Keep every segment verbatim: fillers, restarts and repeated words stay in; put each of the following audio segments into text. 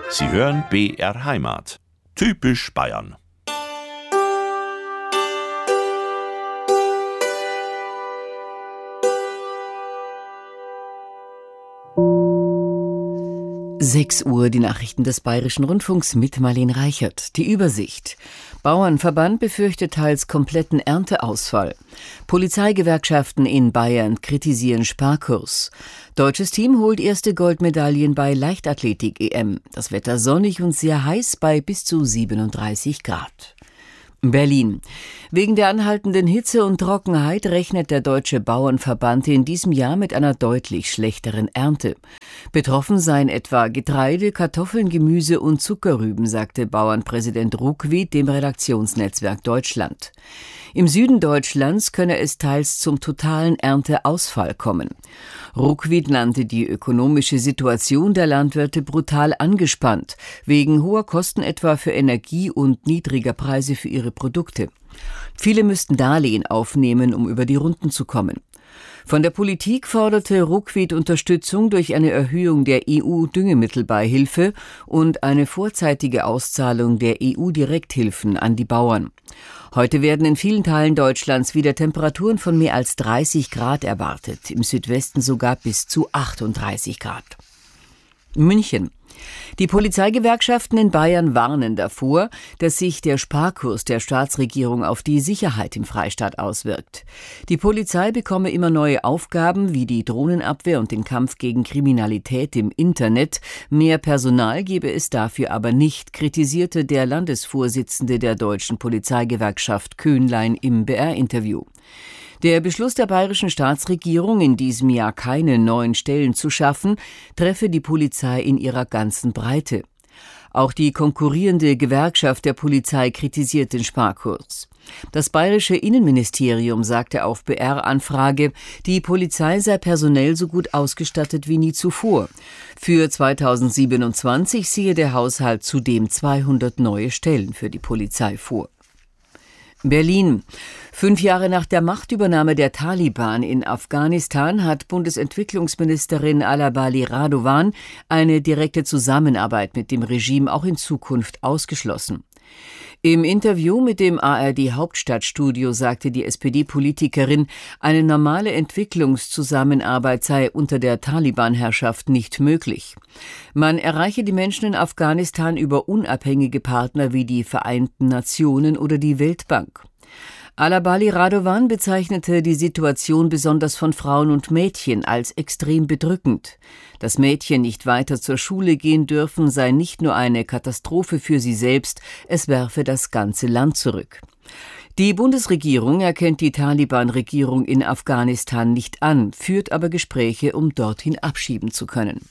Sie hören B R Heimat. Typisch Bayern. sechs Uhr, die Nachrichten des Bayerischen Rundfunks mit Marlene Reichert. Die Übersicht. Bauernverband befürchtet teils kompletten Ernteausfall. Polizeigewerkschaften in Bayern kritisieren Sparkurs. Deutsches Team holt erste Goldmedaillen bei Leichtathletik-E M. Das Wetter sonnig und sehr heiß bei bis zu siebenunddreißig Grad. Berlin. Wegen der anhaltenden Hitze und Trockenheit rechnet der Deutsche Bauernverband in diesem Jahr mit einer deutlich schlechteren Ernte. Betroffen seien etwa Getreide, Kartoffeln, Gemüse und Zuckerrüben, sagte Bauernpräsident Ruckwied dem Redaktionsnetzwerk Deutschland. Im Süden Deutschlands könne es teils zum totalen Ernteausfall kommen. Ruckwied nannte die ökonomische Situation der Landwirte brutal angespannt, wegen hoher Kosten etwa für Energie und niedriger Preise für ihre Produkte. Viele müssten Darlehen aufnehmen, um über die Runden zu kommen. Von der Politik forderte Ruckwied Unterstützung durch eine Erhöhung der E U-Düngemittelbeihilfe und eine vorzeitige Auszahlung der E U-Direkthilfen an die Bauern. Heute werden in vielen Teilen Deutschlands wieder Temperaturen von mehr als dreißig Grad erwartet, im Südwesten sogar bis zu achtunddreißig Grad. München. Die Polizeigewerkschaften in Bayern warnen davor, dass sich der Sparkurs der Staatsregierung auf die Sicherheit im Freistaat auswirkt. Die Polizei bekomme immer neue Aufgaben wie die Drohnenabwehr und den Kampf gegen Kriminalität im Internet. Mehr Personal gebe es dafür aber nicht, kritisierte der Landesvorsitzende der Deutschen Polizeigewerkschaft Köhnlein im B R-Interview. Der Beschluss der bayerischen Staatsregierung, in diesem Jahr keine neuen Stellen zu schaffen, treffe die Polizei in ihrer ganzen Breite. Auch die konkurrierende Gewerkschaft der Polizei kritisiert den Sparkurs. Das bayerische Innenministerium sagte auf B R-Anfrage, die Polizei sei personell so gut ausgestattet wie nie zuvor. Für zweitausendsiebenundzwanzig siehe der Haushalt zudem zweihundert neue Stellen für die Polizei vor. Berlin. Fünf Jahre nach der Machtübernahme der Taliban in Afghanistan hat Bundesentwicklungsministerin Alabali Radovan eine direkte Zusammenarbeit mit dem Regime auch in Zukunft ausgeschlossen. Im Interview mit dem A R D-Hauptstadtstudio sagte die S P D-Politikerin, eine normale Entwicklungszusammenarbeit sei unter der Taliban-Herrschaft nicht möglich. Man erreiche die Menschen in Afghanistan über unabhängige Partner wie die Vereinten Nationen oder die Weltbank. Alabali Radovan bezeichnete die Situation besonders von Frauen und Mädchen als extrem bedrückend. Dass Mädchen nicht weiter zur Schule gehen dürfen, sei nicht nur eine Katastrophe für sie selbst, es werfe das ganze Land zurück. Die Bundesregierung erkennt die Taliban-Regierung in Afghanistan nicht an, führt aber Gespräche, um dorthin abschieben zu können.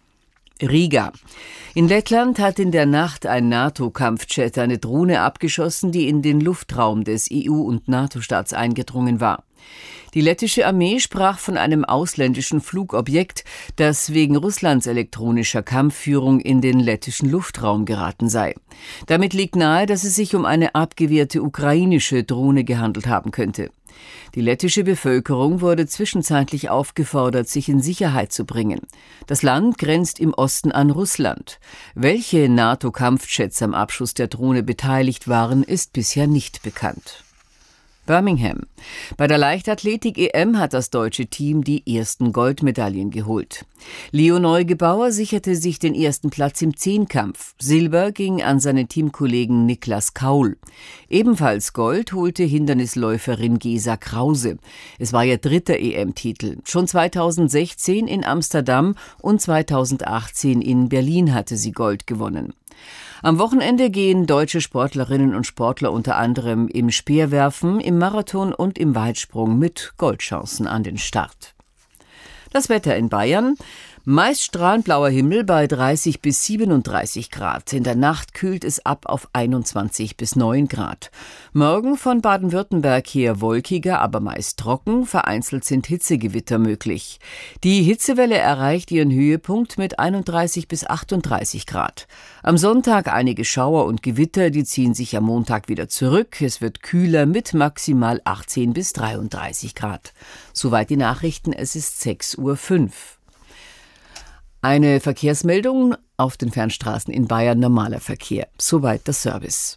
Riga. In Lettland hat in der Nacht ein NATO-Kampfjet eine Drohne abgeschossen, die in den Luftraum des E U- und NATO-Staats eingedrungen war. Die lettische Armee sprach von einem ausländischen Flugobjekt, das wegen Russlands elektronischer Kampfführung in den lettischen Luftraum geraten sei. Damit liegt nahe, dass es sich um eine abgewehrte ukrainische Drohne gehandelt haben könnte. Die lettische Bevölkerung wurde zwischenzeitlich aufgefordert, sich in Sicherheit zu bringen. Das Land grenzt im Osten an Russland. Welche NATO-Kampfjets am Abschuss der Drohne beteiligt waren, ist bisher nicht bekannt. Birmingham. Bei der Leichtathletik-E M hat das deutsche Team die ersten Goldmedaillen geholt. Leo Neugebauer sicherte sich den ersten Platz im Zehnkampf. Silber ging an seinen Teamkollegen Niklas Kaul. Ebenfalls Gold holte Hindernisläuferin Gesa Krause. Es war ihr dritter E M-Titel. Schon zweitausendsechzehn in Amsterdam und zweitausendachtzehn in Berlin hatte sie Gold gewonnen. Am Wochenende gehen deutsche Sportlerinnen und Sportler unter anderem im Speerwerfen, im Marathon und im Weitsprung mit Goldchancen an den Start. Das Wetter in Bayern. Meist strahlend blauer Himmel bei dreißig bis siebenunddreißig Grad. In der Nacht kühlt es ab auf einundzwanzig bis neun Grad. Morgen von Baden-Württemberg her wolkiger, aber meist trocken. Vereinzelt sind Hitzegewitter möglich. Die Hitzewelle erreicht ihren Höhepunkt mit einunddreißig bis achtunddreißig Grad. Am Sonntag einige Schauer und Gewitter, die ziehen sich am Montag wieder zurück. Es wird kühler mit maximal achtzehn bis dreiunddreißig Grad. Soweit die Nachrichten, es ist sechs Uhr fünf. Eine Verkehrsmeldung: auf den Fernstraßen in Bayern normaler Verkehr. Soweit der Service.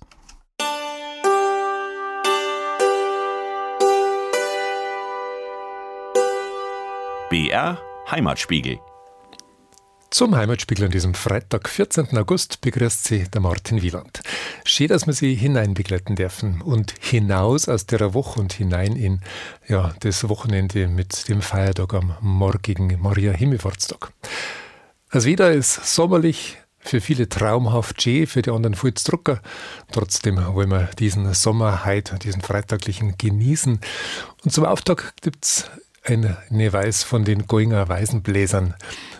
B R Heimatspiegel. Zum Heimatspiegel an diesem Freitag, vierzehnten August, begrüßt Sie der Martin Wieland. Schön, dass wir Sie hineinbegleiten dürfen und hinaus aus der Woche und hinein in ja, das Wochenende mit dem Feiertag am morgigen Maria-Himmelfahrtstag. Das Wetter ist sommerlich, für viele traumhaft schön, für die anderen viel zu drucker. Trotzdem wollen wir diesen Sommer heute, diesen freitaglichen genießen. Und zum Auftakt gibt es eine Weiß von den Goinger Weisenbläsern.